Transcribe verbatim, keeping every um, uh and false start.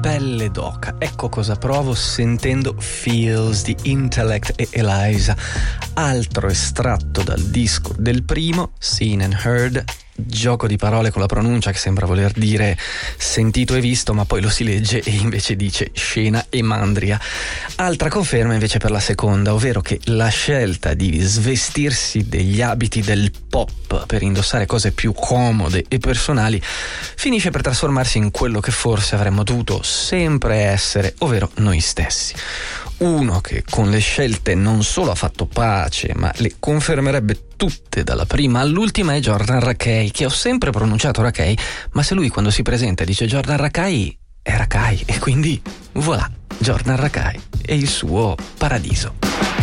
pelle d'oca. Ecco cosa provo sentendo Feels di Intellect e Eliza, altro estratto dal disco del primo, Seen and Heard. Gioco di parole con la pronuncia che sembra voler dire sentito e visto, ma poi lo si legge e invece dice scena e mandria. Altra conferma invece per la seconda, ovvero che la scelta di svestirsi degli abiti del pop per indossare cose più comode e personali finisce per trasformarsi in quello che forse avremmo dovuto sempre essere, ovvero noi stessi. Uno che con le scelte non solo ha fatto pace, ma le confermerebbe tutte dalla prima all'ultima è Jordan Rakei, che ho sempre pronunciato Rakei, ma se lui quando si presenta dice Jordan Rakei, è Rakei, e quindi voilà, Jordan Rakei e il suo Paradiso.